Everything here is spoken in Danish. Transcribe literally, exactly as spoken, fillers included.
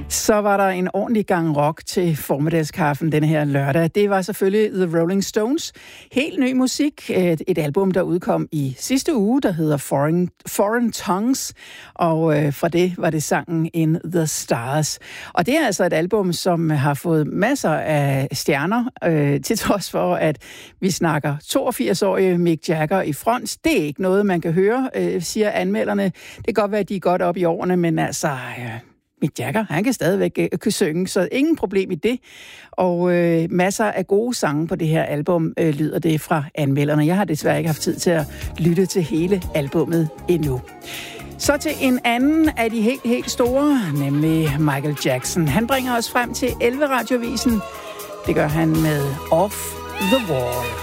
Så var der en ordentlig gang rock til formiddagskaffen den her lørdag. Det var selvfølgelig The Rolling Stones. Helt ny musik. Et, et album, der udkom i sidste uge, der hedder Foreign, Foreign Tongues. Og øh, fra det var det sangen In the Stars. Og det er altså et album, som har fået masser af stjerner, øh, til trods for, at vi snakker toogfirs-årige Mick Jagger i front. Det er ikke noget, man kan høre, øh, siger anmelderne. Det kan godt være, at de er godt op i årene, men altså... Øh, Mick Jagger, han kan stadigvæk øh, kan synge, så ingen problem i det. Og øh, masser af gode sange på det her album øh, lyder det fra anmelderne. Jeg har desværre ikke haft tid til at lytte til hele albummet endnu. Så til en anden af de helt, helt store, nemlig Michael Jackson. Han bringer os frem til elleve radioavisen. Det gør han med Off the Wall.